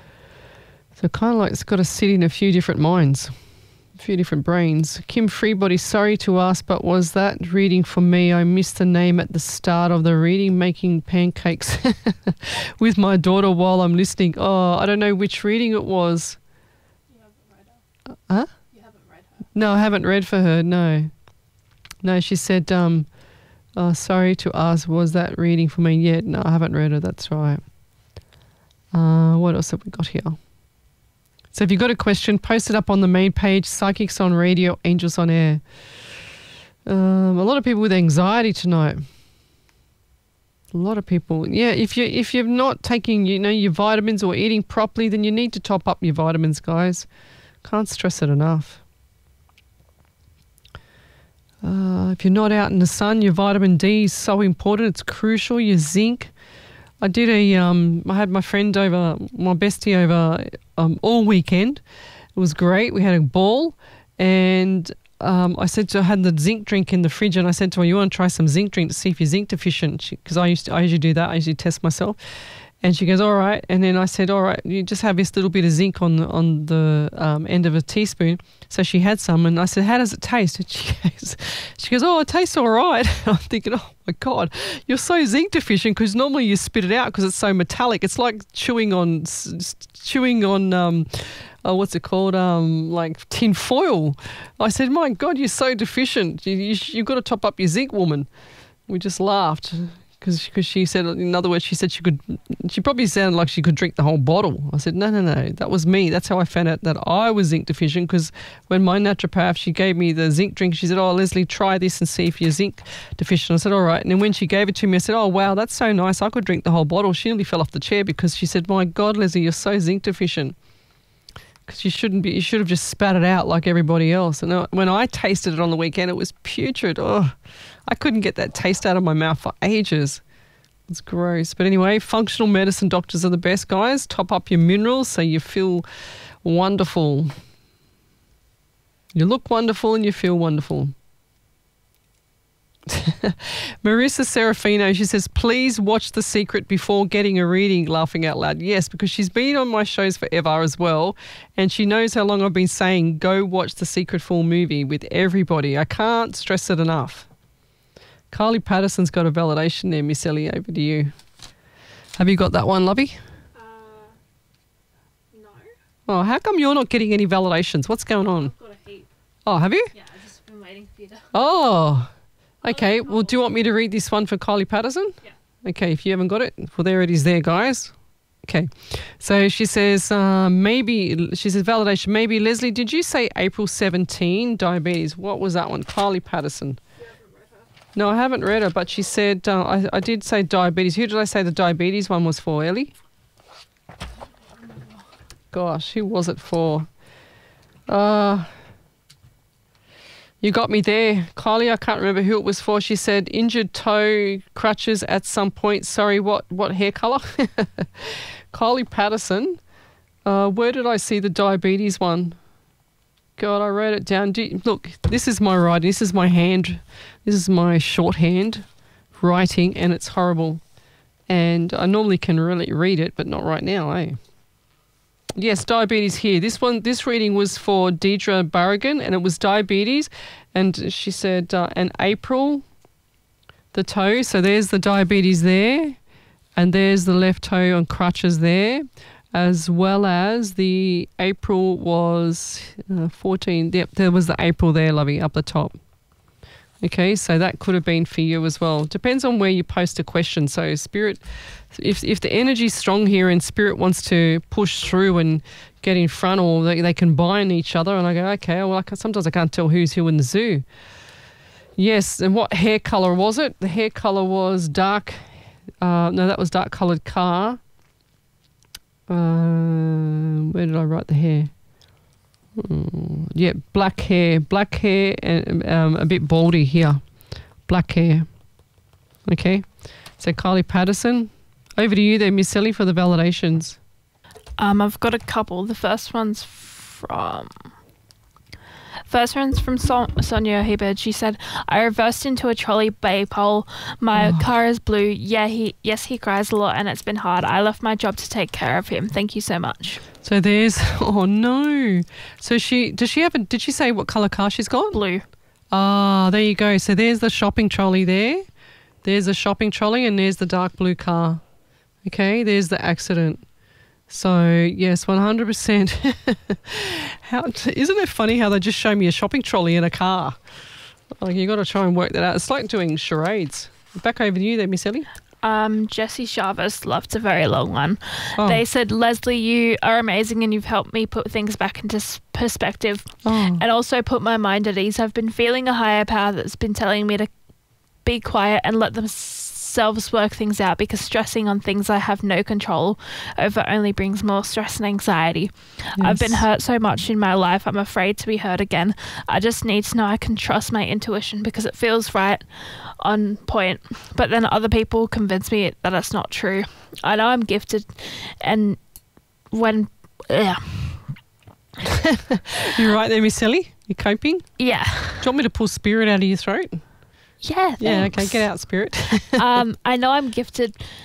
So kind of like it's got to sit in a few different minds. A few different brains. Kim Freebody, sorry to ask, but was that reading for me? I missed the name at the start of the reading, making pancakes with my daughter while I'm listening. Oh, I don't know which reading it was. You haven't read her. Huh? You haven't read her. No, I haven't read for her, no. No, she said, um, oh, sorry to ask, was that reading for me? Yeah, no, I haven't read her, that's right. Uh, what else have we got here? So if you've got a question, post it up on the main page, Psychics on Radio, Angels on Air. Um, a lot of people with anxiety tonight. A lot of people. Yeah, if, you, if you're not taking, you know, your vitamins or eating properly, then you need to top up your vitamins, guys. Can't stress it enough. Uh, if you're not out in the sun, your vitamin D is so important. It's crucial. Your zinc. I did a, um, I had my friend over, my bestie over um, all weekend. It was great. We had a ball, and um, I said to her, I had the zinc drink in the fridge, and I said to her, you want to try some zinc drink to see if you're zinc deficient? Because I used to, I usually do that. I usually test myself. And she goes, all right. And then I said, all right, you just have this little bit of zinc on the, on the um, end of a teaspoon. So she had some, and I said, how does it taste? And she goes, she goes, oh, it tastes all right. I'm thinking, oh my God, you're so zinc deficient, because normally you spit it out because it's so metallic. It's like chewing on, chewing on, um, oh, what's it called? Um, like tin foil. I said, my God, you're so deficient. You, you, you've got to top up your zinc, woman. We just laughed. Because she said, in other words, she said she could, she probably sounded like she could drink the whole bottle. I said, no, no, no, that was me. That's how I found out that I was zinc deficient, because when my naturopath, she gave me the zinc drink, she said, oh, Leslie, try this and see if you're zinc deficient. I said, all right. And then when she gave it to me, I said, oh, wow, that's so nice. I could drink the whole bottle. She nearly fell off the chair because she said, my God, Leslie, you're so zinc deficient. Because you shouldn't be, you should have just spat it out like everybody else. And when I tasted it on the weekend, it was putrid. Oh, I couldn't get that taste out of my mouth for ages. It's gross. But anyway, functional medicine doctors are the best, guys. Top up your minerals so you feel wonderful. You look wonderful and you feel wonderful. Marissa Serafino, she says, please watch The Secret before getting a reading, laughing out loud. Yes, because she's been on my shows forever as well, and she knows how long I've been saying, go watch The Secret full movie with everybody. I can't stress it enough. Carly Patterson's got a validation there, Miss Ellie, over to you. Have you got that one, lovey? Uh, no. Oh, how come you're not getting any validations? What's going on? I've got a heap. Oh, have you? Yeah, I've just been waiting for you to... Oh, okay. Well, do you want me to read this one for Carly Patterson? Yeah. Okay, if you haven't got it, well, there it is there, guys. Okay. So she says, uh, maybe, she says, validation, maybe, Leslie, did you say April seventeenth, diabetes? What was that one? Carly Patterson. No, I haven't read her, but she said, uh, I, I did say diabetes. Who did I say the diabetes one was for, Ellie? Gosh, who was it for? Uh, you got me there. Kylie, I can't remember who it was for. She said, injured toe, crutches at some point. Sorry, what, what hair colour? Kylie Patterson. Uh, where did I see the diabetes one? God, I wrote it down. Do you, look, this is my writing. This is my hand. This is my shorthand writing, and it's horrible. And I normally can really read it, but not right now, eh? Yes, diabetes here. This one, this reading was for Deidre Barragan, and it was diabetes. And she said, uh, and April, the toe. So there's the diabetes there, and there's the left toe on crutches there. As well as the April was uh, fourteen. Yep, there was the April there, lovey, up the top. Okay, so that could have been for you as well. Depends on where you post a question. So Spirit, if if the energy's strong here and Spirit wants to push through and get in front, or they, they combine each other, and I go, okay, well, I can, sometimes I can't tell who's who in the zoo. Yes, and what hair colour was it? The hair colour was dark, uh, no, that was dark coloured car. Uh, where did I write the hair? Mm, yeah, black hair, black hair, and um, a bit baldy here. Black hair. Okay, so Kylie Patterson, over to you there, Miss Sally, for the validations. Um, I've got a couple. The first one's from... First one's from so- Sonia Hibbard. She said, I reversed into a trolley bay pole. My oh. car is blue. Yeah, he yes, he cries a lot and it's been hard. I left my job to take care of him. Thank you so much. So there's, oh no. So she, does she have a, did she say what colour car she's got? Blue. Ah, there you go. So there's the shopping trolley there. There's the shopping trolley and there's the dark blue car. Okay, there's the accident. So, yes, one hundred percent. How, isn't it funny how they just show me a shopping trolley in a car? Like, you got to try and work that out. It's like doing charades. Back over to you there, Miss Ellie. Um, Jesse Chavez loved a very long one. Oh. They said, Leslie, you are amazing and you've helped me put things back into perspective oh. and also put my mind at ease. I've been feeling a higher power that's been telling me to be quiet and let themselves work things out, because stressing on things I have no control over only brings more stress and anxiety. Yes. I've been hurt so much in my life, I'm afraid to be hurt again. I just need to know I can trust my intuition because it feels right, on point. But then other people convince me that it's not true. I know I'm gifted, and when... Yeah. You're right there, Miss Ellie? You're coping? Yeah. Do you want me to pull spirit out of your throat? Yeah, thanks. Yeah, okay, get out, spirit. um, I know I'm gifted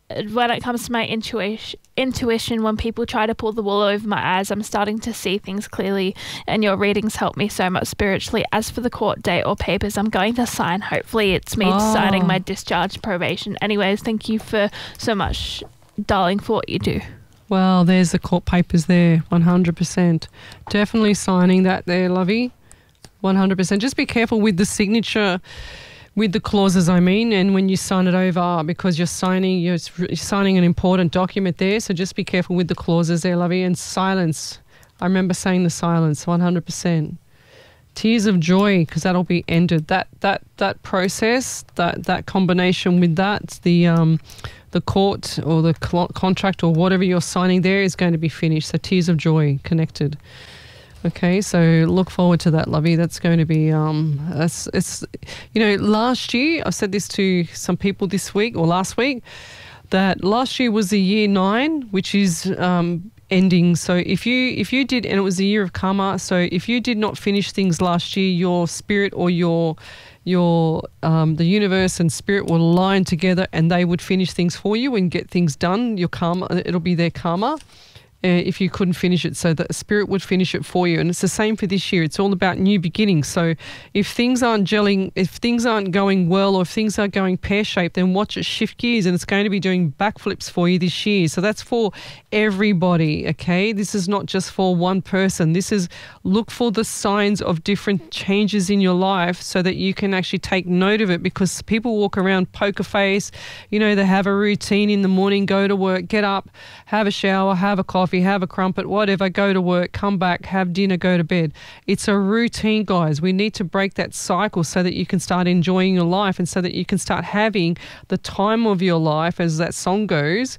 when it comes to my intuition, intuition, when people try to pull the wool over my eyes, I'm starting to see things clearly, and your readings help me so much spiritually. As for the court date or papers I'm going to sign, hopefully it's me Oh. signing my discharge probation. Anyways, thank you for so much, darling, for what you do. Well, there's the court papers there, one hundred percent. Definitely signing that there, lovey, one hundred percent. Just be careful with the signature, with the clauses, I mean, and when you sign it over, because you're signing, you're s- you're signing an important document there, so just be careful with the clauses there, lovey, and silence. I remember saying the silence, one hundred percent. Tears of joy, because that'll be ended. That that that process, that that combination with that, the um, the court or the cl- contract or whatever you're signing there is going to be finished. So tears of joy connected. Okay, so look forward to that, lovey. That's going to be um, it's, it's you know, last year I said this to some people this week or last week, that last year was the year nine, which is um, ending. So if you if you did, and it was the year of karma. So if you did not finish things last year, your spirit or your your um, the universe and spirit will align together, and they would finish things for you and get things done. Your karma, it'll be their karma. Uh, if you couldn't finish it, so that spirit would finish it for you. And it's the same for this year. It's all about new beginnings. So if things aren't gelling, if things aren't going well, or if things are going pear-shaped, then watch it shift gears, and it's going to be doing backflips for you this year. So that's for everybody, okay? This is not just for one person. This is, look for the signs of different changes in your life so that you can actually take note of it, because people walk around poker face, you know, they have a routine in the morning, go to work, get up, have a shower, have a coffee, have a crumpet, whatever, go to work, come back, have dinner, go to bed. It's a routine, guys. We need to break that cycle so that you can start enjoying your life, and so that you can start having the time of your life, as that song goes,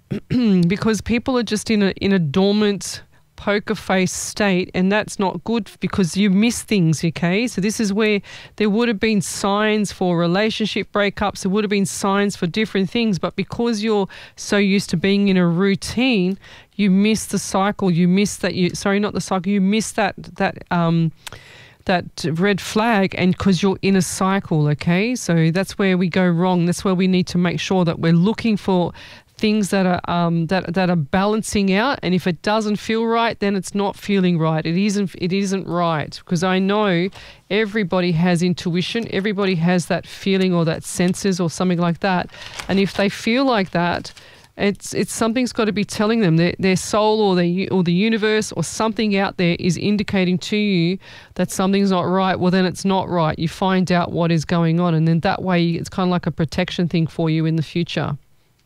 because people are just in a in a dormant poker face state, and that's not good, because you miss things, okay? So this is where there would have been signs for relationship breakups, there would have been signs for different things, but because you're so used to being in a routine, you miss the cycle, you miss that, you sorry, not the cycle, you miss that, that, um, that red flag, and because you're in a cycle, okay? So that's where we go wrong. That's where we need to make sure that we're looking for things that are um, that that are balancing out, and if it doesn't feel right, then it's not feeling right. It isn't. It isn't right, because I know everybody has intuition. Everybody has that feeling or that senses or something like that, and if they feel like that, it's it's something's got to be telling them, their their soul or their or the universe or something out there is indicating to you that something's not right. Well, then it's not right. You find out what is going on, and then that way it's kind of like a protection thing for you in the future.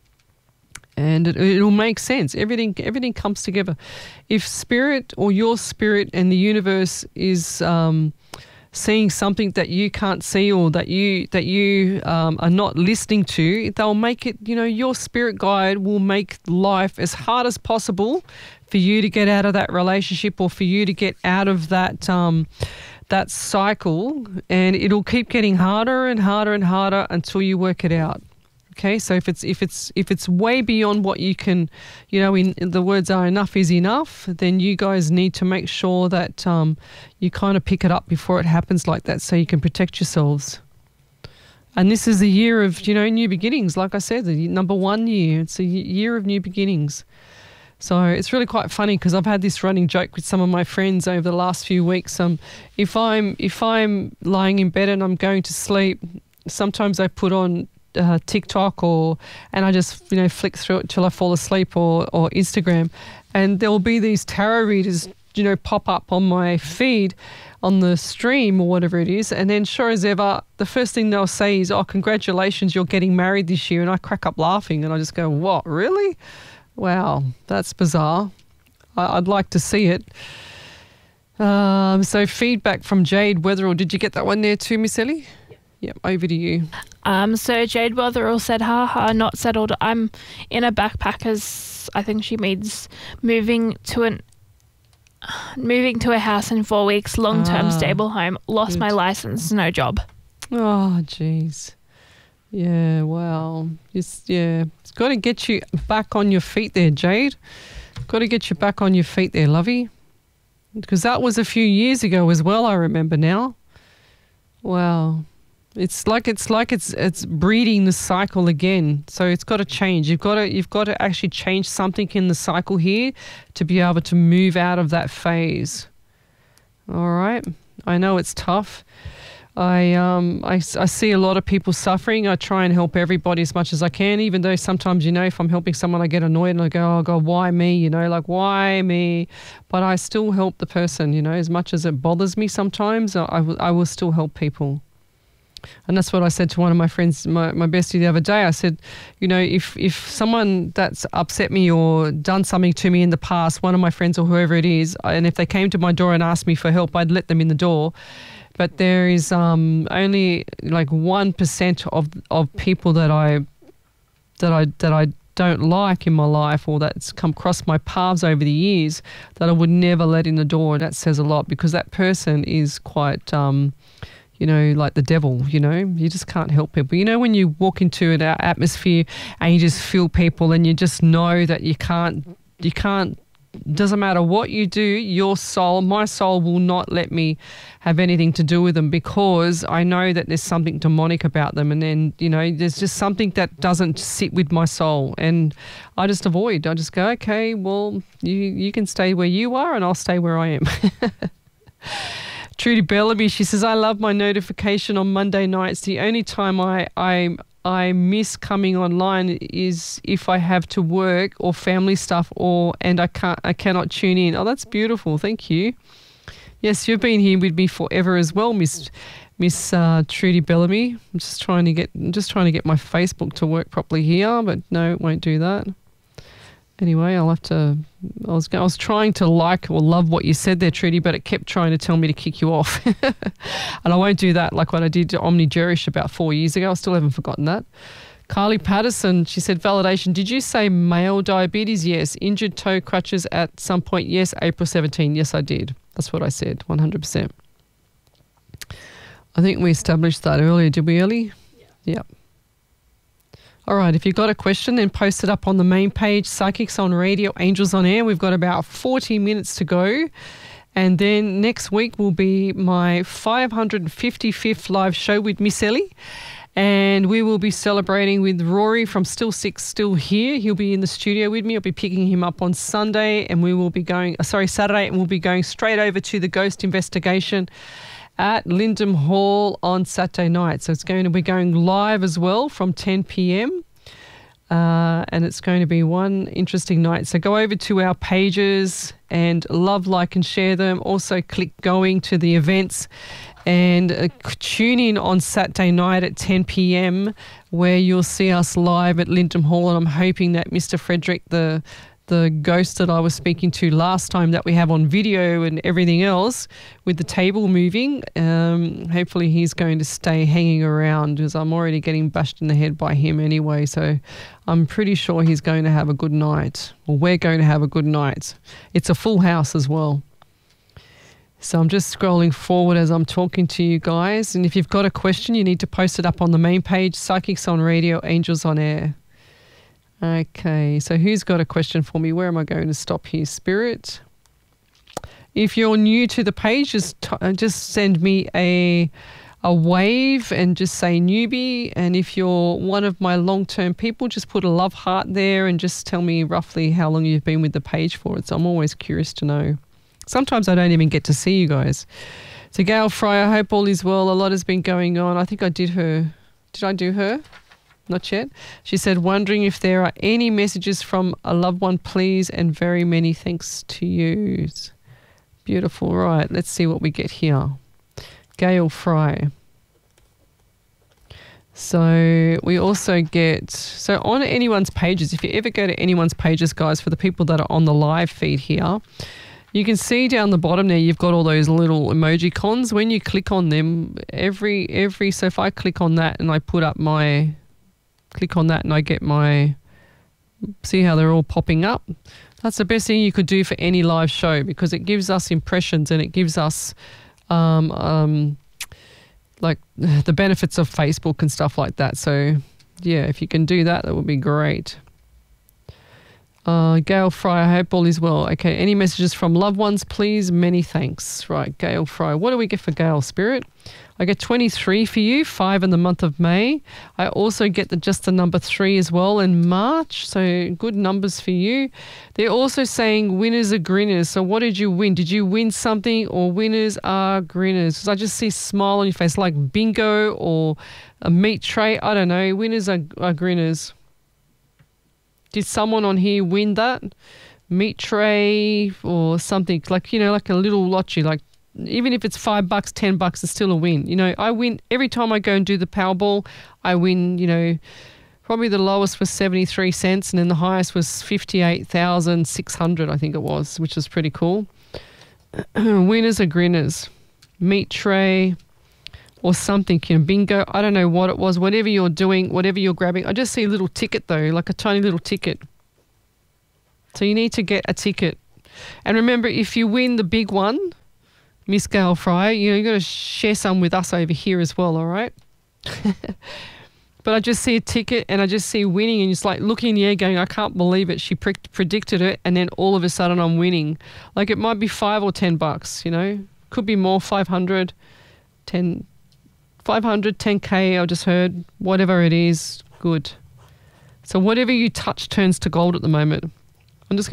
And it, it'll make sense. Everything everything comes together. If spirit or your spirit and the universe is um, seeing something that you can't see, or that you that you um, are not listening to, they'll make it, you know, your spirit guide will make life as hard as possible for you to get out of that relationship, or for you to get out of that um, that cycle, and it'll keep getting harder and harder and harder until you work it out. Okay, so if it's if it's if it's way beyond what you can, you know, in, in the words are enough is enough, then you guys need to make sure that um, you kind of pick it up before it happens like that, so you can protect yourselves. And this is the year of, you know, new beginnings. Like I said, the number one year. It's a year of new beginnings. So it's really quite funny, because I've had this running joke with some of my friends over the last few weeks. Um, if I'm if I'm lying in bed and I'm going to sleep, sometimes I put on Uh, TikTok, or and I just, you know, flick through it till I fall asleep, or or Instagram, and there will be these tarot readers, you know, pop up on my feed on the stream or whatever it is, and then sure as ever, the first thing they'll say is, "Oh, congratulations, you're getting married this year," and I crack up laughing, and I just go, "What, really? Wow, that's bizarre. I, I'd like to see it." Um, so feedback from Jade Weatherall. Did you get that one there too, Miss Ellie? Yep, over to you. Um, so Jade Weatherall said, ha ha, not settled. I'm in a backpackers, I think she means moving to an moving to a house in four weeks, long-term Ah, stable home, lost good. my license, no job. Oh, jeez. Yeah, wow. It's, yeah, it's got to get you back on your feet there, Jade. Got to get you back on your feet there, lovey. Because that was a few years ago as well, I remember now. Wow. It's like it's like it's it's breeding the cycle again. So it's got to change. You've got to you've got to actually change something in the cycle here to be able to move out of that phase. All right. I know it's tough. I um I, I see a lot of people suffering. I try and help everybody as much as I can, even though sometimes, you know, if I'm helping someone, I get annoyed and I go, oh God, why me? You know, like, why me? But I still help the person, you know, as much as it bothers me sometimes, I, I, will, I will still help people. And that's what I said to one of my friends, my, my bestie the other day. I said, you know, if, if someone that's upset me or done something to me in the past, one of my friends or whoever it is, and if they came to my door and asked me for help, I'd let them in the door. But there is um, only like one percent of of people that I that I that I don't like in my life, or that's come across my paths over the years, that I would never let in the door. And that says a lot, because that person is quite, um, you know, like the devil. You know, you just can't help people. You know, when you walk into an atmosphere and you just feel people, and you just know that you can't you can't. Doesn't matter what you do, your soul, my soul will not let me have anything to do with them, because I know that there's something demonic about them. And then, you know, there's just something that doesn't sit with my soul, and I just avoid. I just go, okay, well, you, you can stay where you are and I'll stay where I am. Trudy Bellamy, she says, I love my notification on Monday nights. The only time I, I, I miss coming online is if I have to work or family stuff, or and I can't I cannot tune in. Oh, that's beautiful. Thank you. Yes, you've been here with me forever as well, Miss Miss uh, Trudy Bellamy. I'm just trying to get I'm just trying to get my Facebook to work properly here, but no, it won't do that. Anyway, I'll have to. I was I was trying to like or love what you said there, Trudy, but it kept trying to tell me to kick you off, and I won't do that. Like what I did to Omni Jerish about four years ago. I still haven't forgotten that. Carly Patterson, she said, validation. Did you say male diabetes? Yes. Injured toe crutches at some point? Yes. April seventeenth. Yes, I did. That's what I said. One hundred percent. I think we established that earlier. Did we, Ellie? Yeah. Yep. All right, if you've got a question, then post it up on the main page, Psychics on Radio, Angels on Air. We've got about forty minutes to go. And then next week will be my five hundred fifty-fifth live show with Miss Ellie. And we will be celebrating with Rory from Still Six, Still Here. He'll be in the studio with me. I'll be picking him up on Sunday, and we will be going, uh, sorry, Saturday, and we'll be going straight over to the ghost investigation at Lyndon Hall on Saturday night. So it's going to be going live as well from ten p.m. Uh, and it's going to be one interesting night. So go over to our pages and love, like, and share them. Also click going to the events and uh, tune in on Saturday night at ten p.m. where you'll see us live at Lyndon Hall. And I'm hoping that Mister Frederick, the the ghost that I was speaking to last time, that we have on video and everything else with the table moving, um, hopefully he's going to stay hanging around, because I'm already getting bashed in the head by him anyway. So I'm pretty sure he's going to have a good night. Well, we're going to have a good night. It's a full house as well. So I'm just scrolling forward as I'm talking to you guys. And if you've got a question, you need to post it up on the main page, Psychics on Radio, Angels on Air. Okay, so who's got a question for me? Where am I going to stop here, Spirit? If you're new to the page, just t- just send me a a wave and just say newbie. And if you're one of my long-term people, just put a love heart there and just tell me roughly how long you've been with the page for. So I'm always curious to know. Sometimes I don't even get to see you guys. So Gail Fry, I hope all is well. A lot has been going on. I think I did her. Did I do her? Not yet. She said, wondering if there are any messages from a loved one, please, and very many thanks to you. Beautiful. Right, let's see what we get here. Gail Fry. So we also get, so on anyone's pages, if you ever go to anyone's pages, guys, for the people that are on the live feed here, you can see down the bottom there, you've got all those little emoji cons. When you click on them, every, every, so if I click on that and I put up my, click on that and I get my, see how they're all popping up? That's the best thing you could do for any live show, because it gives us impressions and it gives us um, um, like the benefits of Facebook and stuff like that. So yeah, if you can do that, that would be great. Uh, Gail Fry, I hope all is well. Okay, any messages from loved ones, please? Many thanks. Right, Gail Fry. What do we get for Gail, Spirit? I get twenty-three for you, five in the month of May. I also get the just the number three as well in March, so good numbers for you. They're also saying winners are grinners. So what did you win? Did you win something, or winners are grinners? Because I just see a smile on your face, like bingo or a meat tray. I don't know. Winners are, are grinners. Did someone on here win that? Meat tray or something, like, you know, like a little lottery, like, even if it's five bucks, ten bucks, it's still a win. You know, I win every time I go and do the Powerball. I win, you know, probably the lowest was seventy-three cents and then the highest was fifty-eight thousand six hundred, I think it was, which is pretty cool. Winners are grinners. Meat tray or something, you know, bingo. I don't know what it was. Whatever you're doing, whatever you're grabbing. I just see a little ticket though, like a tiny little ticket. So you need to get a ticket. And remember, if you win the big one, Miss Gail Fry, you know, you got to share some with us over here as well, all right? But I just see a ticket and I just see winning, and it's like looking in the air going, I can't believe it. She pre- predicted it, and then all of a sudden I'm winning. Like it might be five or ten bucks, you know? Could be more, five hundred, ten, five hundred, ten K, I just heard. Whatever it is, good. So whatever you touch turns to gold at the moment.